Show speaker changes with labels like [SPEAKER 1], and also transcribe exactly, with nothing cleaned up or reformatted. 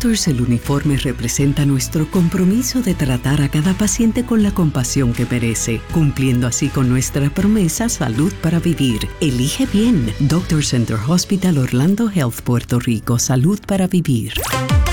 [SPEAKER 1] Doctors, el uniforme representa nuestro compromiso de tratar a cada paciente con la compasión que merece, cumpliendo así con nuestra promesa Salud para Vivir. Elige bien. Doctor Center Hospital Orlando Health, Puerto Rico. Salud para Vivir.